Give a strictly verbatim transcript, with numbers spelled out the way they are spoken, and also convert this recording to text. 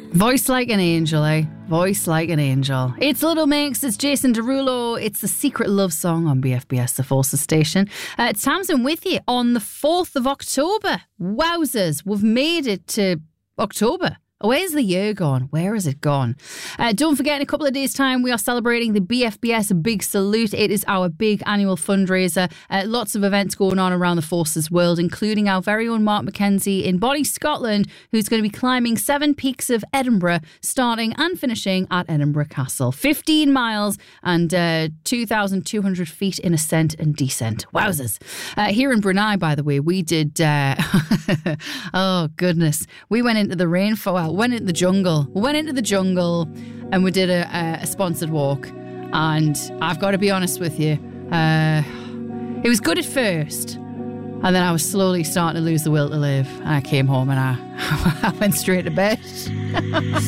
Voice like an angel, eh? Voice like an angel. It's Little Mix, it's Jason Derulo. It's the secret love song on B F B S, the Forces station. Uh, it's Tamsin with you on the fourth of October. Wowzers, we've made it to October. Where's the year gone? Where has it gone? Uh, don't forget, in a couple of days' time, we are celebrating the B F B S Big Salute. It is our big annual fundraiser. Uh, lots of events going on around the Forces world, including our very own Mark McKenzie in Bonnie, Scotland, who's going to be climbing seven peaks of Edinburgh, starting and finishing at Edinburgh Castle. fifteen miles and uh, two thousand two hundred feet in ascent and descent. Wowzers. Uh, here in Brunei, by the way, we did... Uh, oh, goodness. We went into the rainforest. Went into the jungle. We went into the jungle and we did a, a, a sponsored walk. And I've got to be honest with you, uh, it was good at first. And then I was slowly starting to lose the will to live. And I came home and I, I went straight to bed.